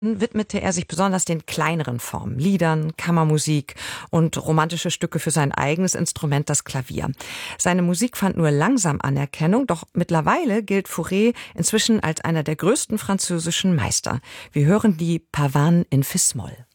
widmete er sich besonders den kleineren Formen, Liedern, Kammermusik und romantische Stücke für sein eigenes Instrument, das Klavier. Seine Musik fand nur langsam Anerkennung, doch mittlerweile gilt Fauré inzwischen als einer der größten französischen Meister. Wir hören die Pavanes in Fis-Moll.